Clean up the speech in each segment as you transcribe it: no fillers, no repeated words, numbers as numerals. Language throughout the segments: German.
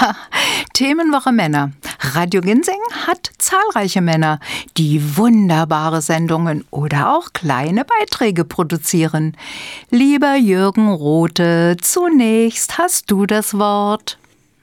Themenwoche Männer. Radio Ginseng hat zahlreiche Männer, die wunderbare Sendungen oder auch kleine Beiträge produzieren. Lieber Jürgen Rothe, zunächst hast du das Wort.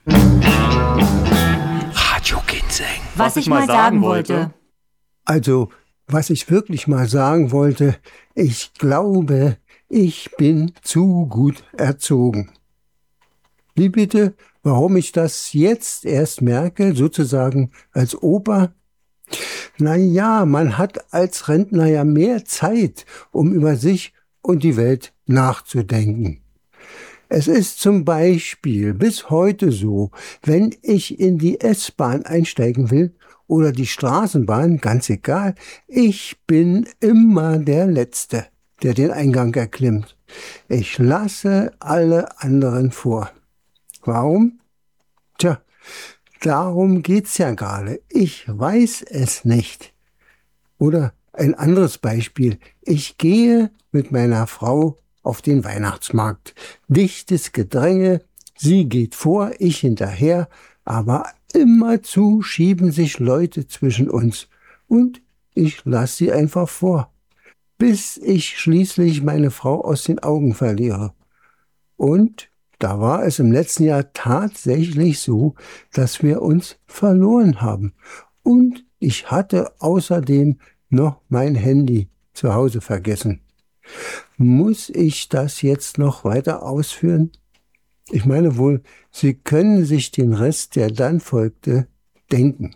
Radio Ginseng. Was ich mal sagen wollte. Also, was ich wirklich mal sagen wollte, ich glaube, ich bin zu gut erzogen. Wie bitte? Warum ich das jetzt erst merke, sozusagen als Opa? Naja, man hat als Rentner ja mehr Zeit, um über sich und die Welt nachzudenken. Es ist zum Beispiel bis heute so, wenn ich in die S-Bahn einsteigen will oder die Straßenbahn, ganz egal, ich bin immer der Letzte, der den Eingang erklimmt. Ich lasse alle anderen vor. Warum? Tja, darum geht's ja gerade. Ich weiß es nicht. Oder ein anderes Beispiel. Ich gehe mit meiner Frau auf den Weihnachtsmarkt. Dichtes Gedränge, sie geht vor, ich hinterher, aber immerzu schieben sich Leute zwischen uns und ich lasse sie einfach vor, bis ich schließlich meine Frau aus den Augen verliere. Und da war es im letzten Jahr tatsächlich so, dass wir uns verloren haben. Und ich hatte außerdem noch mein Handy zu Hause vergessen. Muss ich das jetzt noch weiter ausführen? Ich meine wohl, Sie können sich den Rest, der dann folgte, denken.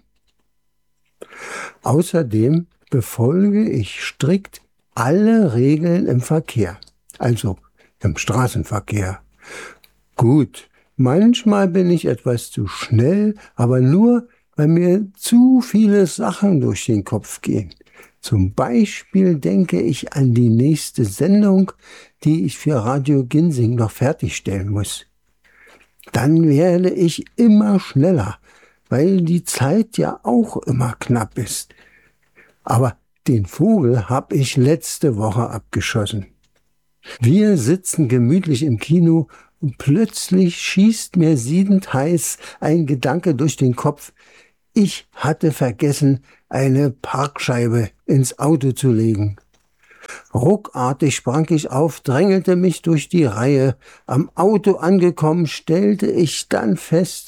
Außerdem befolge ich strikt alle Regeln im Verkehr, also im Straßenverkehr. Gut, manchmal bin ich etwas zu schnell, aber nur, weil mir zu viele Sachen durch den Kopf gehen. Zum Beispiel denke ich an die nächste Sendung, die ich für Radio Ginseng noch fertigstellen muss. Dann werde ich immer schneller, weil die Zeit ja auch immer knapp ist. Aber den Vogel habe ich letzte Woche abgeschossen. Wir sitzen gemütlich im Kino und plötzlich schießt mir siedend heiß ein Gedanke durch den Kopf. Ich hatte vergessen, eine Parkscheibe ins Auto zu legen. Ruckartig sprang ich auf, drängelte mich durch die Reihe. Am Auto angekommen, stellte ich dann fest,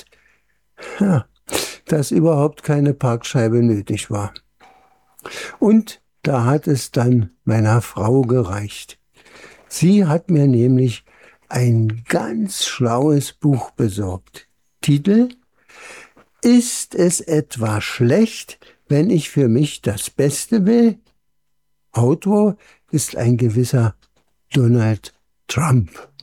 dass überhaupt keine Parkscheibe nötig war. Und da hat es dann meiner Frau gereicht. Sie hat mir nämlich ein ganz schlaues Buch besorgt. Titel: Ist es etwa schlecht, wenn ich für mich das Beste will? Autor ist ein gewisser Donald Trump.